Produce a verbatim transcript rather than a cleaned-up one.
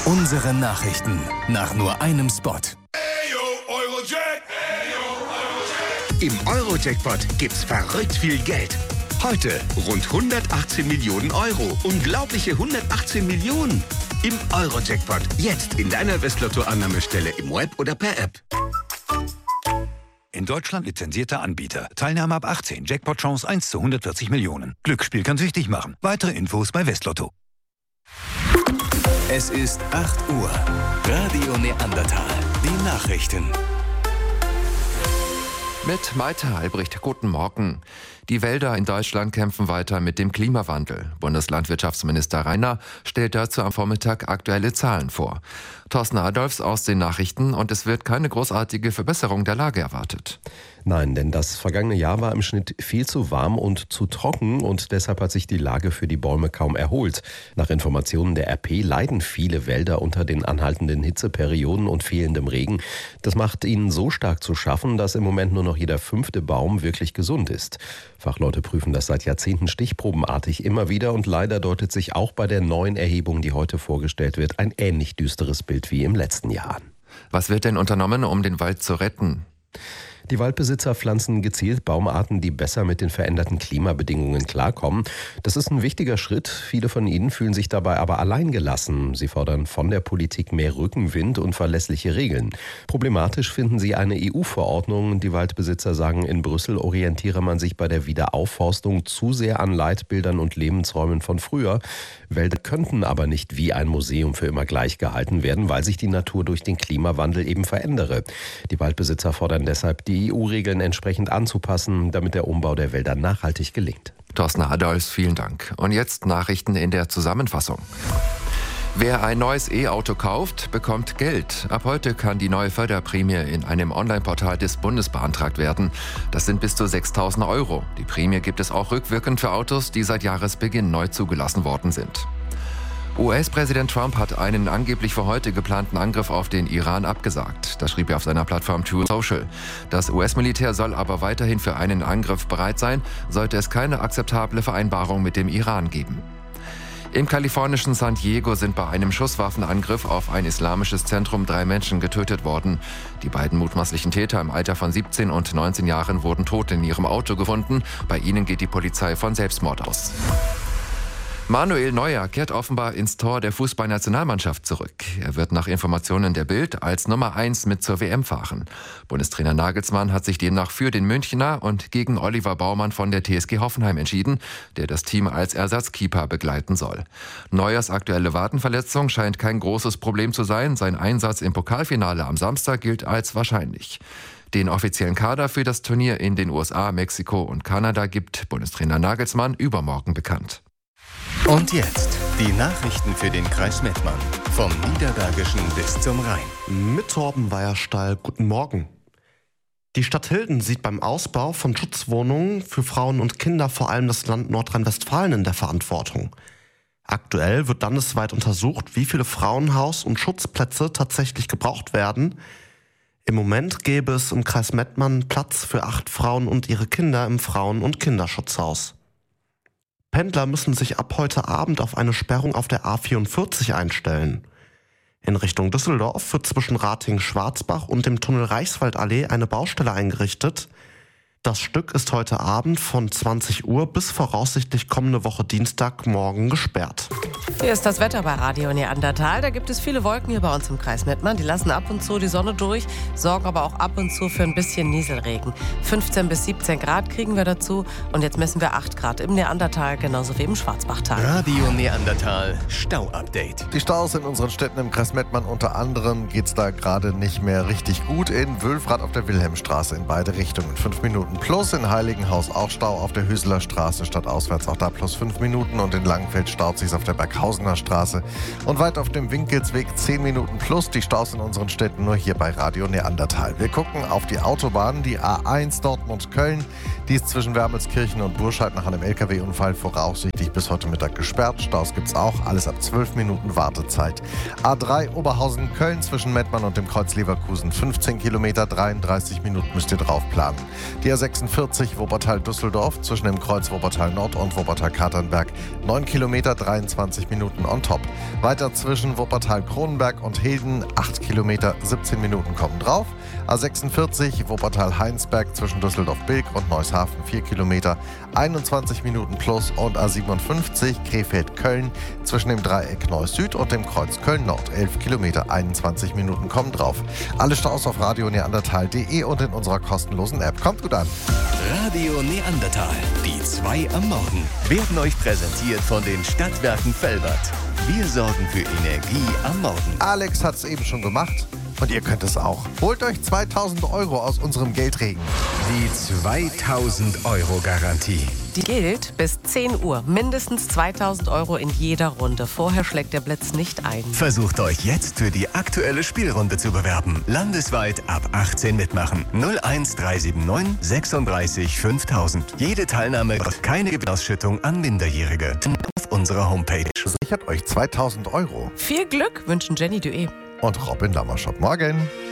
Unsere Nachrichten nach nur einem Spot. Im Euro-Jackpot gibt's verrückt viel Geld. Heute rund hundertachtzehn Millionen Euro. Unglaubliche hundertachtzehn Millionen. Im Euro-Jackpot. Jetzt in deiner Westlotto-Annahmestelle im Web oder per App. In Deutschland lizenzierter Anbieter. Teilnahme ab achtzehn. Jackpot-Chance eins zu hundertvierzig Millionen. Glücksspiel kann süchtig machen. Weitere Infos bei Westlotto. Es ist acht Uhr. Radio Neandertal. Die Nachrichten. Mit Maite Albrecht, guten Morgen. Die Wälder in Deutschland kämpfen weiter mit dem Klimawandel. Bundeslandwirtschaftsminister Rainer stellt dazu am Vormittag aktuelle Zahlen vor. Thorsten Adolfs aus den Nachrichten, und es wird keine großartige Verbesserung der Lage erwartet. Nein, denn das vergangene Jahr war im Schnitt viel zu warm und zu trocken und deshalb hat sich die Lage für die Bäume kaum erholt. Nach Informationen der R P leiden viele Wälder unter den anhaltenden Hitzeperioden und fehlendem Regen. Das macht ihnen so stark zu schaffen, dass im Moment nur noch jeder fünfte Baum wirklich gesund ist. Fachleute prüfen das seit Jahrzehnten stichprobenartig immer wieder und leider deutet sich auch bei der neuen Erhebung, die heute vorgestellt wird, ein ähnlich düsteres Bild wie im letzten Jahr. Was wird denn unternommen, um den Wald zu retten? Die Waldbesitzer pflanzen gezielt Baumarten, die besser mit den veränderten Klimabedingungen klarkommen. Das ist ein wichtiger Schritt. Viele von ihnen fühlen sich dabei aber alleingelassen. Sie fordern von der Politik mehr Rückenwind und verlässliche Regeln. Problematisch finden sie eine E U-Verordnung. Die Waldbesitzer sagen, in Brüssel orientiere man sich bei der Wiederaufforstung zu sehr an Leitbildern und Lebensräumen von früher. Wälder könnten aber nicht wie ein Museum für immer gleich gehalten werden, weil sich die Natur durch den Klimawandel eben verändere. Die Waldbesitzer fordern deshalb, die E U-Regeln entsprechend anzupassen, damit der Umbau der Wälder nachhaltig gelingt. Thorsten Adolfs, vielen Dank. Und jetzt Nachrichten in der Zusammenfassung. Wer ein neues E-Auto kauft, bekommt Geld. Ab heute kann die neue Förderprämie in einem Online-Portal des Bundes beantragt werden. Das sind bis zu sechstausend Euro. Die Prämie gibt es auch rückwirkend für Autos, die seit Jahresbeginn neu zugelassen worden sind. U S-Präsident Trump hat einen angeblich für heute geplanten Angriff auf den Iran abgesagt. Das schrieb er auf seiner Plattform Truth Social. Das U S-Militär soll aber weiterhin für einen Angriff bereit sein, sollte es keine akzeptable Vereinbarung mit dem Iran geben. Im kalifornischen San Diego sind bei einem Schusswaffenangriff auf ein islamisches Zentrum drei Menschen getötet worden. Die beiden mutmaßlichen Täter im Alter von siebzehn und neunzehn Jahren wurden tot in ihrem Auto gefunden. Bei ihnen geht die Polizei von Selbstmord aus. Manuel Neuer kehrt offenbar ins Tor der Fußballnationalmannschaft zurück. Er wird nach Informationen der Bild als Nummer eins mit zur W M fahren. Bundestrainer Nagelsmann hat sich demnach für den Münchner und gegen Oliver Baumann von der T S G Hoffenheim entschieden, der das Team als Ersatzkeeper begleiten soll. Neuers aktuelle Wadenverletzung scheint kein großes Problem zu sein. Sein Einsatz im Pokalfinale am Samstag gilt als wahrscheinlich. Den offiziellen Kader für das Turnier in den U S A, Mexiko und Kanada gibt Bundestrainer Nagelsmann übermorgen bekannt. Und jetzt die Nachrichten für den Kreis Mettmann. Vom Niederbergischen bis zum Rhein. Mit Torben Weierstahl, guten Morgen. Die Stadt Hilden sieht beim Ausbau von Schutzwohnungen für Frauen und Kinder vor allem das Land Nordrhein-Westfalen in der Verantwortung. Aktuell wird landesweit untersucht, wie viele Frauenhaus- und Schutzplätze tatsächlich gebraucht werden. Im Moment gäbe es im Kreis Mettmann Platz für acht Frauen und ihre Kinder im Frauen- und Kinderschutzhaus. Pendler müssen sich ab heute Abend auf eine Sperrung auf der A vierundvierzig einstellen. In Richtung Düsseldorf wird zwischen Ratingen-Schwarzbach und dem Tunnel Reichswaldallee eine Baustelle eingerichtet. Das Stück ist heute Abend von zwanzig Uhr bis voraussichtlich kommende Woche Dienstagmorgen gesperrt. Hier ist das Wetter bei Radio Neandertal. Da gibt es viele Wolken hier bei uns im Kreis Mettmann. Die lassen ab und zu die Sonne durch, sorgen aber auch ab und zu für ein bisschen Nieselregen. fünfzehn bis siebzehn Grad kriegen wir dazu. Und jetzt messen wir acht Grad im Neandertal, genauso wie im Schwarzbachtal. Radio Neandertal Stau-Update. Die Staus in unseren Städten im Kreis Mettmann, unter anderem geht's da gerade nicht mehr richtig gut. In Wülfrath auf der Wilhelmstraße in beide Richtungen fünf Minuten plus. In Heiligenhaus auch Stau auf der Hüseler Straße stadtauswärts, auch da plus fünf Minuten. Und in Langenfeld staut sich's auf der Berghausener Straße. Und weit auf dem Winkelsweg zehn Minuten plus. Die Staus in unseren Städten nur hier bei Radio Neandertal. Wir gucken auf die Autobahn, die A eins Dortmund-Köln. Die ist zwischen Wermelskirchen und Burscheid nach einem L K W-Unfall voraussichtlich bis heute Mittag gesperrt. Staus gibt's auch, alles ab zwölf Minuten Wartezeit. A drei Oberhausen-Köln zwischen Mettmann und dem Kreuz Leverkusen fünfzehn Kilometer, dreiunddreißig Minuten müsst ihr drauf planen. Die sechsundvierzig Wuppertal-Düsseldorf zwischen dem Kreuz Wuppertal-Nord und Wuppertal-Katernberg. neun Kilometer, dreiundzwanzig Minuten on top. Weiter zwischen Wuppertal-Kronenberg und Hilden, acht Kilometer, siebzehn Minuten kommen drauf. A sechsundvierzig Wuppertal-Heinsberg zwischen Düsseldorf-Bilk und Neushafen, vier Kilometer, einundzwanzig Minuten plus. Und A siebenundfünfzig Krefeld-Köln zwischen dem Dreieck Neuss-Süd und dem Kreuz Köln-Nord, elf Kilometer, einundzwanzig Minuten kommen drauf. Alle Staus auf radio neandertal punkt de und in unserer kostenlosen App. Kommt gut an. Radio Neandertal, die zwei am Morgen, werden euch präsentiert von den Stadtwerken Velbert. Wir sorgen für Energie am Morgen. Alex hat es eben schon gemacht. Und ihr könnt es auch. Holt euch zweitausend Euro aus unserem Geldregen. Die zweitausend Euro Garantie. Die gilt bis zehn Uhr. Mindestens zweitausend Euro in jeder Runde. Vorher schlägt der Blitz nicht ein. Versucht euch jetzt für die aktuelle Spielrunde zu bewerben. Landesweit ab achtzehn mitmachen. null eins drei sieben neun sechsunddreißig fünftausend. Jede Teilnahme kostet keine Gewinnausschüttung an Minderjährige. Auf unserer Homepage. Sichert euch zweitausend Euro. Viel Glück wünschen Jenny Duet und Robin Lammerschott. Morgen.